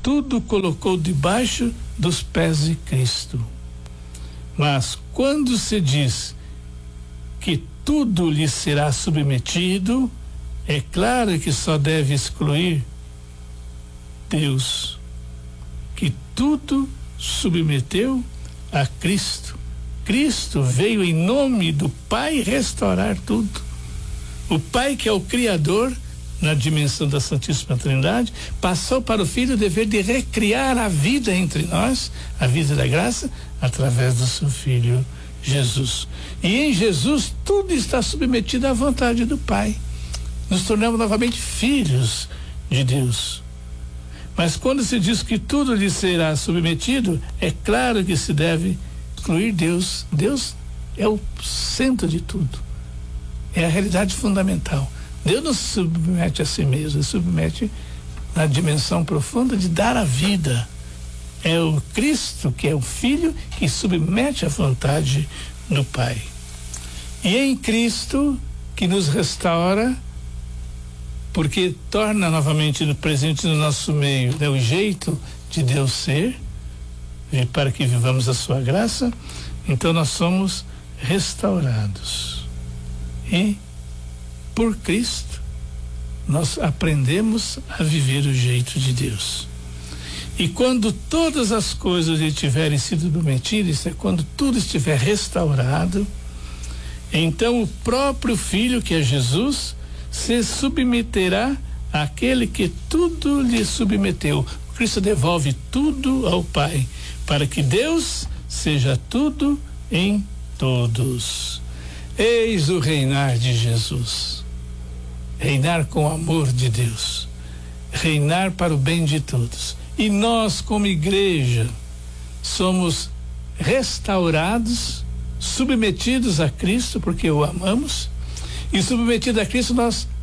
tudo colocou debaixo dos pés de Cristo. Mas quando se diz que tudo lhe será submetido, é claro que só deve excluir Deus, que tudo submeteu a Cristo. Cristo veio em nome do Pai restaurar tudo. O Pai, que é o Criador, na dimensão da Santíssima Trindade, passou para o Filho o dever de recriar a vida entre nós, a vida da graça, através do seu Filho Jesus. E em Jesus tudo está submetido à vontade do Pai. Nos tornamos novamente filhos de Deus. Mas quando se diz que tudo lhe será submetido, é claro que se deve incluir Deus. Deus é o centro de tudo. É a realidade fundamental. Deus não se submete a si mesmo, ele submete na dimensão profunda de dar a vida. É o Cristo, que é o Filho, que submete à vontade do Pai. E em Cristo, que nos restaura, porque torna novamente presente no nosso meio, né, o jeito de Deus ser, e para que vivamos a sua graça, então nós somos restaurados. E por Cristo nós aprendemos a viver o jeito de Deus. E quando todas as coisas lhe tiverem sido submetidas, é quando tudo estiver restaurado, então o próprio Filho, que é Jesus, se submeterá àquele que tudo lhe submeteu. Cristo devolve tudo ao Pai, para que Deus seja tudo em todos. Eis o reinar de Jesus. Reinar com o amor de Deus. Reinar para o bem de todos. E nós, como igreja, somos restaurados, submetidos a Cristo, porque o amamos, e submetidos a Cristo nós